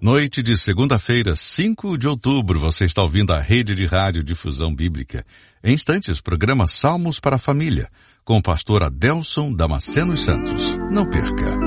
Noite de segunda-feira, 5 de outubro, você está ouvindo a Rede de Rádio Difusão Bíblica. Em instantes, programa Salmos para a Família, com o pastor Adelson Damasceno Santos. Não perca.